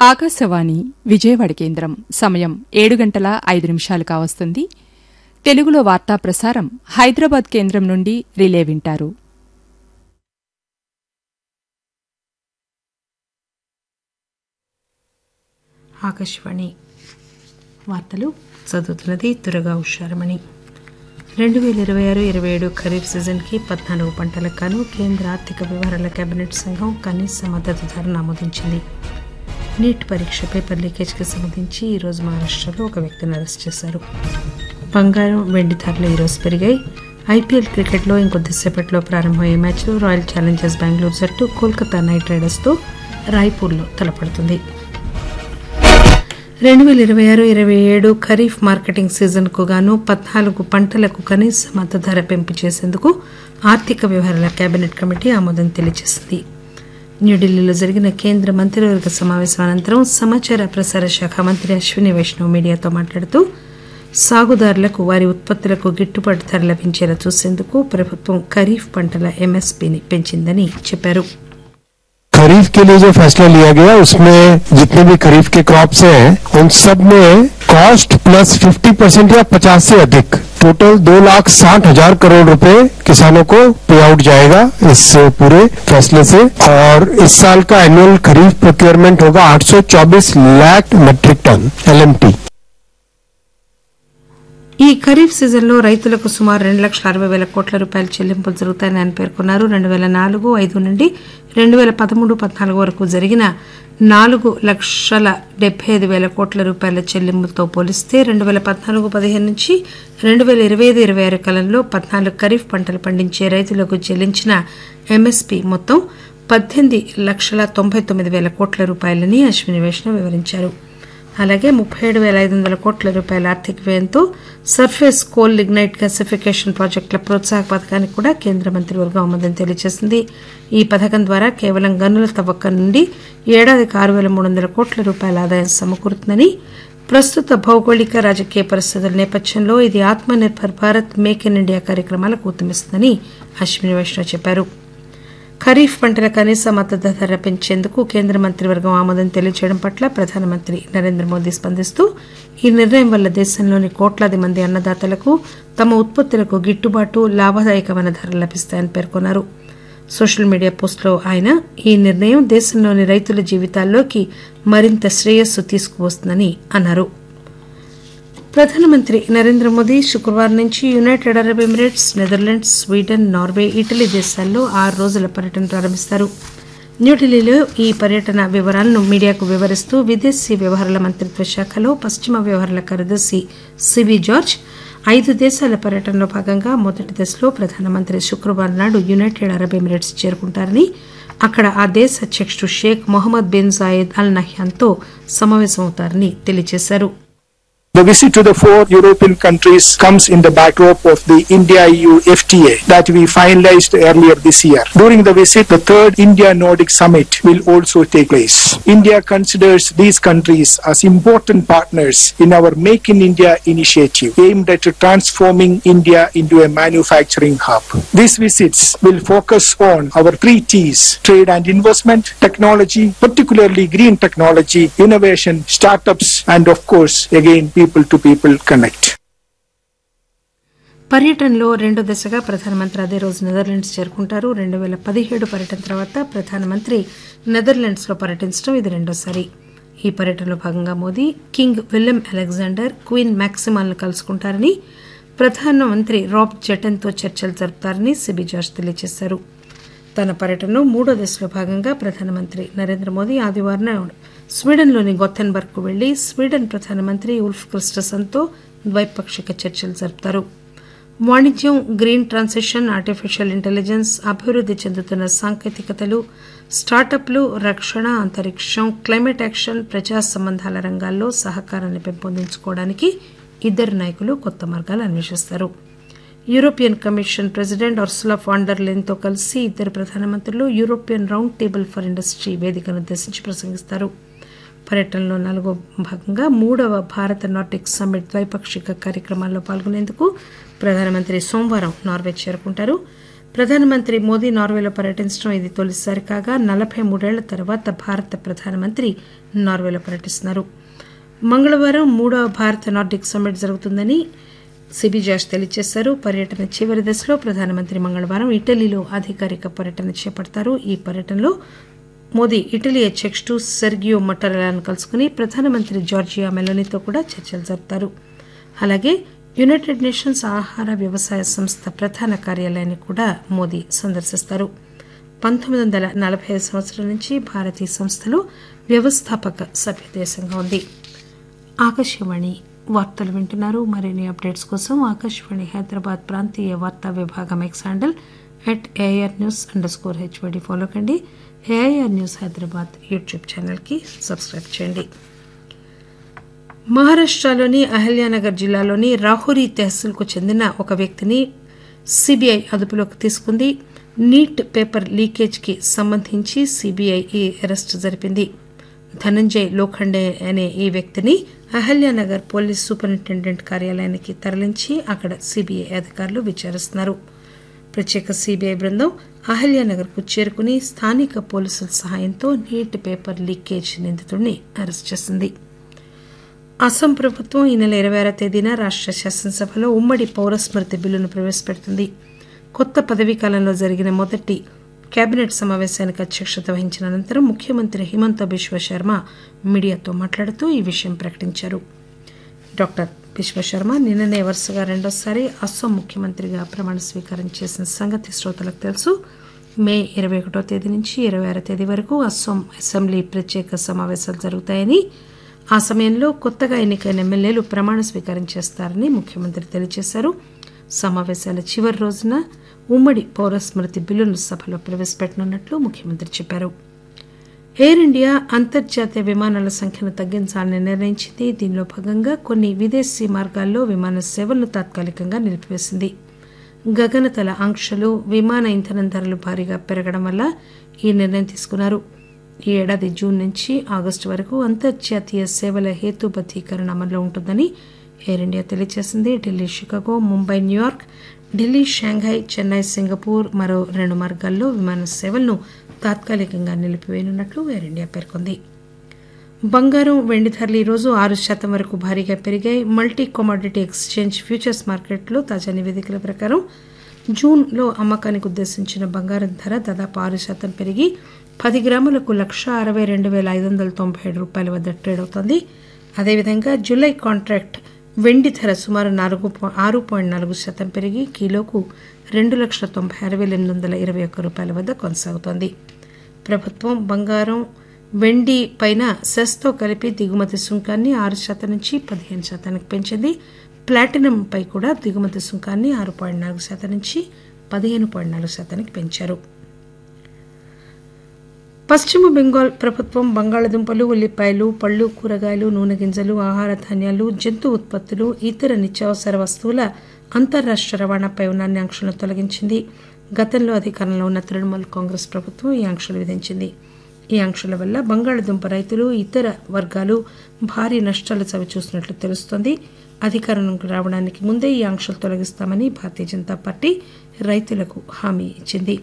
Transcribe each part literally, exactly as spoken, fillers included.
ఆకాశవాణి విజయవాడ కేంద్రం సమయం ఏడు గంటల ఐదు నిమిషాలు కావస్తుంది. తెలుగులో వార్తా ప్రసారం హైదరాబాద్ కేంద్రం నుండి రిలే వింటారు. ఆకాశవాణి వార్తలు చదువుతున్నది దుర్గా ఉషారమణి. రెండు వేల ఇరవై ఆరు ఇరవై ఏడు ఖరీఫ్ సీజన్కి పద్నాలుగు పంటలకు గాను కేంద్ర ఆర్థిక వ్యవహారాల కేబినెట్ సంఘం కనీస మద్దతు ధరను ఆమోదించింది. నీట్ పరీక్ష పేపర్ లీకేజ్కి సంబంధించి ఈరోజు మహారాష్టలో ఒక వ్యక్తిని అరెస్ట్ చేశారు. బంగారం వెండి ధరలు ఈరోజు పెరిగాయి. ఐపీఎల్ క్రికెట్లో ఇంకొద్దిసేపట్లో ప్రారంభమయ్యే మ్యాచ్లో రాయల్ ఛాలెంజర్స్ బెంగళూరు జట్టు కోల్కతా నైట్ రైడర్స్తో రాయ్పూర్లో తలపడుతుంది. రెండు వేల ఇరవై ఆరు ఇరవై ఏడు ఖరీఫ్ మార్కెటింగ్ సీజన్కు గాను పద్నాలుగు పంటలకు కనీస మద్దతు ధర పెంపు చేసేందుకు ఆర్థిక వ్యవహారాల కేబినెట్ కమిటీ ఆమోదం తెలియజేసింది. న్యూఢిల్లీలో జరిగిన కేంద్ర మంత్రివర్గ సమావేశం అనంతరం సమాచార ప్రసార శాఖ మంత్రి అశ్విని వైష్ణవ్ మీడియాతో మాట్లాడుతూ సాగుదారులకు వారి ఉత్పత్తులకు గిట్టుబాటు ధర లభించేలా చూసేందుకు ప్రభుత్వం ఖరీఫ్ పంటల ఎంఎస్పీని పెంచిందని చెప్పారు. खरीफ के लिए जो फैसला लिया गया उसमें जितने भी खरीफ के क्रॉप्स हैं उन सब में कॉस्ट प्लस फिफ्टी परसेंट या पचास से अधिक टोटल दो लाख साठ हजार करोड़ रुपए किसानों को पे आउट जाएगा इस पूरे फैसले से. और इस साल का एनुअल खरीफ प्रोक्योरमेंट होगा आठ सौ चौबीस लाख मीट्रिक टन एलएमटी. ఈ ఖరీఫ్ సీజన్లో రైతులకు సుమారు రెండు లక్షల అరవై వేల కోట్ల రూపాయల చెల్లింపులు జరుగుతాయని ఆయన పేర్కొన్నారు. రెండు వేల నాలుగు ఐదు నుండి రెండు వేల పదమూడు పద్నాలుగు వరకు జరిగిన నాలుగు లక్షల డెబ్బై ఐదు వేల కోట్ల రూపాయల చెల్లింపులతో పోలిస్తే రెండు వేల పద్నాలుగు పదిహేను నుంచి రెండు వేల ఇరవై ఐదు ఇరవై ఆరు కాలంలో పద్నాలుగు ఖరీఫ్ పంటలు పండించే రైతులకు చెల్లించిన ఎంఎస్పీ మొత్తం పద్దెనిమిది లక్షల తొంభై తొమ్మిది వేల కోట్ల రూపాయలని అశ్విని వైష్ణవ్ వివరించారు. అలాగే ముప్పై ఏడు వేల ఐదు వందల కోట్ల రూపాయల ఆర్థిక వ్యయంతో సర్ఫేస్ కోల్ లిగ్నైట్ గ్యాసిఫికేషన్ ప్రాజెక్టుల ప్రోత్సాహక పథకానికి కూడా కేంద్ర మంత్రివర్గం ఆమోదం తెలియజేసింది. ఈ పథకం ద్వారా కేవలం గనుల తవ్వకం నుండి ఏడాదికి ఆరు వేల మూడు వందల కోట్ల రూపాయల ఆదాయం సమకూరుతుందని, ప్రస్తుత భౌగోళిక రాజకీయ పరిస్థితుల నేపథ్యంలో ఇది ఆత్మ nirbhar Bharat make in India కార్యక్రమాలకు ఊతమిస్తుందని అశ్విని వైష్ణవ్ చెప్పారు. ఖరీఫ్ పంటల కనీస మద్దతు ధర పెంచేందుకు కేంద్ర మంత్రివర్గం ఆమోదం తెలియజేయడం పట్ల ప్రధానమంత్రి నరేంద్ర మోదీ స్పందిస్తూ ఈ నిర్ణయం వల్ల దేశంలోని కోట్లాది మంది అన్నదాతలకు తమ ఉత్పత్తులకు గిట్టుబాటు లాభదాయకమైన ధరలు లభిస్తాయని పేర్కొన్నారు. సోషల్ మీడియా పోస్టులో ఆయన ఈ నిర్ణయం దేశంలోని రైతుల జీవితాల్లోకి మరింత శ్రేయస్సు తీసుకువస్తుందని అన్నారు. ప్రధానమంత్రి నరేంద్ర మోదీ శుక్రవారం నుంచి United Arab Emirates, Netherlands, Sweden, Norway, Italy దేశాల్లో ఆరు రోజుల పర్యటన ప్రారంభిస్తారు. న్యూఢిల్లీలో ఈ పర్యటన వివరాలను మీడియాకు వివరిస్తూ విదేశీ వ్యవహారాల మంత్రిత్వ శాఖలో పశ్చిమ వ్యవహారాల కార్యదర్శి సిబి జార్జ్ ఐదు దేశాల పర్యటనలో భాగంగా మొదటి దశలో ప్రధానమంత్రి శుక్రవారం నాడు యునైటెడ్ అరబ్ ఎమిరేట్స్ చేరుకుంటారని, అక్కడ ఆ దేశ అధ్యక్షుడు షేక్ మొహమ్మద్ బిన్ జాయెద్ అల్ నహ్యాన్తో సమావేశమవుతారని తెలియజేశారు. The visit to the four European countries comes in the backdrop of the India-E U F T A that we finalized earlier this year. During the visit, the third India-Nordic Summit will also take place. India considers these countries as important partners in our Make in India initiative aimed at transforming India into a manufacturing hub. These visits will focus on our three T's: trade and investment, technology, particularly green technology, innovation, startups, and of course, again, people to people connect. పర్యటనలో రెండో దశగా ప్రధానమంత్రి అదే రోజు Netherlands చేరుకుంటారు. రెండు వేల పదిహేడు పర్యటన తర్వాత ప్రధానమంత్రి నెదర్లాండ్స్ లో పర్యటించడం ఇది రెండోసారి. ఈ పర్యటనలో భాగంగా Modi king William Alexander, queen మ్యాక్సిమాలను కలుసుకుంటారని, ప్రధానమంత్రి రాబ్ జెటెన్తో చర్చలు జరుపుతారని సిబి జార్జ్ తెలియజేశారు. తన పర్యటనలో మూడో దశలో భాగంగా ప్రధానమంత్రి నరేంద్ర మోదీ ఆదివారం స్వీడన్లోని గొథెన్బర్గ్ కు వెళ్లి స్వీడన్ ప్రధానమంత్రి ఉల్ఫ్ క్రిస్టసన్తో ద్వైపాక్షిక చర్చలు జరుపుతారు. వాణిజ్యం, గ్రీన్ ట్రాన్సిషన్, ఆర్టిఫిషియల్ ఇంటెలిజెన్స్, అభివృద్ది చెందుతున్న సాంకేతికతలు, స్టార్టప్లు, రక్షణ, అంతరిక్షం, క్లైమేట్ యాక్షన్, ప్రజా సంబంధాల రంగాల్లో సహకారాన్ని పెంపొందించుకోవడానికి ఇద్దరు నాయకులు కొత్త మార్గాలు అన్వేషిస్తారు. European commission president Ursula van డర్ లెయన్తో కలిసి ఇద్దరు ప్రధానమంత్రులు European round table for industry వేదికను ఉద్దేశించి ప్రసంగిస్తారు. పర్యటనలో నాలుగో భాగంగా మూడవ భారత నార్డిక్ సమ్మిట్ ద్వైపాక్షిక కార్యక్రమాల్లో పాల్గొనేందుకు ప్రధానమంత్రి సోమవారం నార్వే చేరుకుంటారు. ప్రధానమంత్రి మోదీ నార్వేలో పర్యటించడం ఇది తొలిసారి కాగా నలభై మూడేళ్ల తర్వాత భారత ప్రధానమంత్రి నార్వేలో పర్యటిస్తున్నారు. మంగళవారం మూడవ భారత నార్డిక్ సమ్మిట్ జరుగుతుందని సిబి జాష్ తెలియజేశారు. పర్యటన చివరి దశలో ప్రధానమంత్రి మంగళవారం ఇటలీలో అధికారిక పర్యటన చేపడతారు. ఈ పర్యటనలో మోదీ ఇటలీ అధ్యకుడు సెర్గియో మట్టరెల్లాను కలుసుకుని ప్రధానమంత్రి జార్జియా మెలోనీతో కూడా చర్చలు జరుపుతారు. అలాగే యునైటెడ్ నేషన్స్ ఆహార వ్యవసాయ సంస్థ ప్రధాన కార్యాలయాన్ని కూడా మోదీ సందర్శిస్తారు. పంతొమ్మిది వందల నలభై ఐదు సంవత్సరం నుంచి భారత్ ఈ సంస్థలో వ్యవస్థాపక సభ్యదేశంగా ఉంది. ఆకాశవాణి వార్తలు వింటున్నారు. మరిన్ని అప్డేట్స్ కోసం ఆకాశవాణి హైదరాబాద్ ప్రాంతీయ వార్తా విభాగం X handle at AIR news under score HYD follow కండి. ఏఐఆర్ న్యూస్ హైదరాబాద్ యూట్యూబ్ ఛానల్కి సబ్స్క్రైబ్ చేయండి. మహారాష్టలోని అహల్యానగర్ జిల్లాలోని రాహురి తహసీల్కు చెందిన ఒక వ్యక్తిని సిబిఐ అదుపులోకి తీసుకుంది. నీట్ పేపర్ లీకేజ్కి సంబంధించి సిబిఐ ఈ అరెస్టు జరిపింది. ధనంజయ్ లోఖండే అనే ఈ వ్యక్తిని అహల్యానగర్ పోలీస్ సూపరింటెండెంట్ కార్యాలయానికి తరలించి అక్కడ సిబిఐ అధికారులు విచారిస్తున్నారు. ప్రత్యేక సిబిఐ బృందం అహల్యానగర్కు చేరుకుని స్థానిక పోలీసుల సహాయంతో నీట్ పేపర్ లీకేజ్ నిందితుడిని అరెస్టు చేసింది. అస్సాం ప్రభుత్వం ఈ నెల ఇరవై ఆరో తేదీన రాష్ట శాసనసభలో ఉమ్మడి పౌరస్మృతి బిల్లును ప్రవేశపెడుతుంది. కొత్త పదవీకాలంలో జరిగిన మొదటి కేబినెట్ సమావేశానికి అధ్యక్షత వహించిన అనంతరం ముఖ్యమంత్రి హిమంత బిశ్వ శర్మ మీడియాతో మాట్లాడుతూ ఈ విషయం ప్రకటించారు. డాక్టర్ బిశ్వశర్మ నిన్ననే వరుసగా రెండోసారి అస్సాం ముఖ్యమంత్రిగా ప్రమాణ స్వీకారం చేసిన సంగతి శ్రోతలకు తెలుసు. మే ఇరవై ఒకటో తేదీ నుంచి ఇరవై ఆరో తేదీ వరకు అస్సాం అసెంబ్లీ ప్రత్యేక సమావేశాలు జరుగుతాయని, ఆ సమయంలో కొత్తగా ఎన్నికైన ఎమ్మెల్యేలు ప్రమాణ స్వీకారం చేస్తారని ముఖ్యమంత్రి తెలియజేశారు. సమావేశాల చివరి రోజున ఉమ్మడి పౌరస్మృతి బిల్లును సభలో ప్రవేశపెట్టనున్నట్లు ముఖ్యమంత్రి చెప్పారు. ఎయిర్ ఇండియా అంతర్జాతీయ విమానాల సంఖ్యను తగ్గించాలని నిర్ణయించింది. దీనిలో భాగంగా కొన్ని విదేశీ మార్గాల్లో విమాన సేవలను తాత్కాలికంగా నిలిపివేసింది. గగనతల ఆంక్షలు, విమాన ఇంధనం ధరలు భారీగా పెరగడం వల్ల ఈ నిర్ణయం తీసుకున్నారు. ఈ ఏడాది జూన్ నుంచి ఆగస్టు వరకు అంతర్జాతీయ సేవల హేతుబద్దీకరణ అమల్లో ఉంటుందని ఎయిర్ ఇండియా తెలియజేసింది. Delhi Chicago, Mumbai New York, Delhi Shanghai, Chennai Singapore మరో రెండు మార్గాల్లో విమాన సేవలను తాత్కాలికంగా నిలిపివేయనున్నట్లు ఎయిర్ ఇండియా పేర్కొంది. బంగారం, వెండి ధరలు ఈరోజు ఆరు శాతం వరకు భారీగా పెరిగాయి. మల్టీ కమోడిటీ ఎక్స్చేంజ్ ఫ్యూచర్స్ మార్కెట్లో తాజా నివేదికల ప్రకారం జూన్లో అమ్మకానికి ఉద్దేశించిన బంగారం ధర దాదాపు ఆరు శాతం పెరిగి పది గ్రాములకు లక్ష అరవై రెండు వేల ఐదు వందల తొంభై ఏడు రూపాయల వద్ద ట్రేడ్ అవుతోంది. అదేవిధంగా జూలై కాంట్రాక్ట్ వెండి ధర సుమారు నాలుగు ఆరు పాయింట్ నాలుగు శాతం పెరిగి కిలోకు రెండు లక్షల తొంభై ఆరు వేల ఎనిమిది వందల ఇరవై ఒక్క రూపాయల వద్ద కొనసాగుతోంది. ప్రభుత్వం బంగారం, వెండి పైన సెస్తో కలిపి దిగుమతి సుంకాన్ని ఆరు శాతం నుంచి పదిహేను శాతానికి పెంచింది. ప్లాటినం పై కూడా దిగుమతి సుంకాన్ని ఆరు పాయింట్ నాలుగు శాతం నుంచి పదిహేను పాయింట్ నాలుగు శాతానికి పెంచారు. పశ్చిమ బెంగాల్ ప్రభుత్వం బంగాళాదుంపలు, ఉల్లిపాయలు, పళ్లు, కూరగాయలు, నూనె గింజలు, ఆహార ధాన్యాలు, జంతు ఉత్పత్తులు, ఇతర నిత్యావసర వస్తువుల అంతర్రాష్ట్ర రవాణాపై ఉన్న అన్ని ఆంక్షలను తొలగించింది. గతంలో అధికారంలో ఉన్న తృణమూల్ కాంగ్రెస్ ప్రభుత్వం ఈ ఆంక్షలు విధించింది. ఈ ఆంక్షల వల్ల బంగాళాదుంప రైతులు, ఇతర వర్గాలు భారీ నష్టాలు చవిచూసినట్లు తెలుస్తోంది. అధికారంలోకి రావడానికి ముందే ఈ ఆంక్షలు తొలగిస్తామని భారతీయ జనతా పార్టీ రైతులకు హామీ ఇచ్చింది.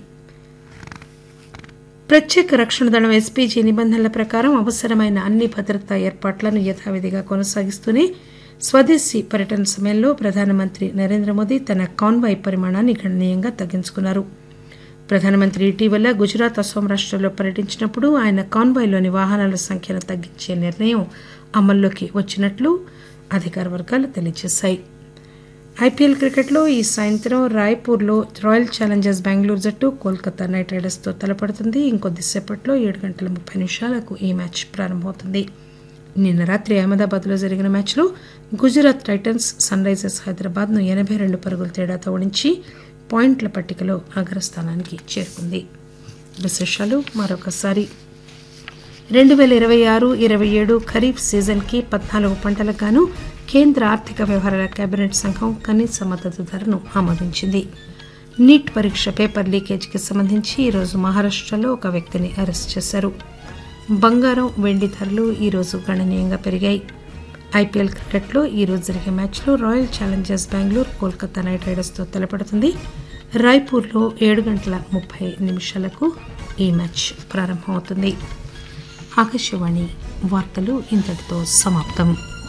ప్రత్యేక రక్షణ దళం ఎస్పీజీ నిబంధనల ప్రకారం అవసరమైన అన్ని భద్రతా ఏర్పాట్లను యథావిధిగా కొనసాగిస్తూనే స్వదేశీ పర్యటన సమయంలో ప్రధానమంత్రి నరేంద్ర మోదీ తన కాన్వాయ్ పరిమాణాన్ని గణనీయంగా తగ్గించుకున్నారు. ప్రధానమంత్రి ఇటీవల గుజరాత్, అస్సాం రాష్ట్రాల్లో పర్యటించినప్పుడు ఆయన కాన్వాయ్లోని వాహనాల సంఖ్యను తగ్గించే నిర్ణయం అమల్లోకి వచ్చినట్లు అధికార వర్గాలు తెలియజేశాయి. ఐపీఎల్ క్రికెట్లో ఈ సాయంత్రం రాయ్పూర్లో రాయల్ ఛాలెంజర్స్ బెంగళూరు జట్టు కోల్కతా నైట్ రైడర్స్తో తలపడుతుంది. ఇంకొద్దిసేపట్లో ఏడు గంటల ముప్పై నిమిషాలకు ఈ మ్యాచ్ ప్రారంభమవుతుంది. నిన్న రాత్రి అహ్మదాబాద్లో జరిగిన మ్యాచ్లో గుజరాత్ టైటన్స్ సన్ రైజర్స్ హైదరాబాద్ను ఎనభై రెండు పరుగుల తేడాతో ఓడించి పాయింట్ల పట్టికలో అగ్రస్థానానికి చేరుకుంది. విశేషాలు మరొకసారి. రెండు వేల ఇరవై ఆరు ఇరవై ఏడు ఖరీఫ్ సీజన్కి పద్నాలుగు పంటలకు గాను కేంద్ర ఆర్థిక వ్యవహారాల కేబినెట్ సంఘం కనీస మద్దతు ధరను ఆమోదించింది. నీట్ పరీక్ష పేపర్ లీకేజ్కి సంబంధించి ఈరోజు మహారాష్టలో ఒక వ్యక్తిని అరెస్ట్ చేశారు. బంగారం, వెండి ధరలు ఈరోజు గణనీయంగా పెరిగాయి. ఐపీఎల్ క్రికెట్లో ఈరోజు జరిగే మ్యాచ్లో royal Challengers Bengaluru Kolkata night రైడర్స్తో తలపడుతుంది. రాయ్పూర్లో ఏడు గంటల ముప్పై నిమిషాలకు ఈ మ్యాచ్ ప్రారంభమవుతుంది. ఆకాశవాణి వార్తలు ఇంతటితో సమాప్తం.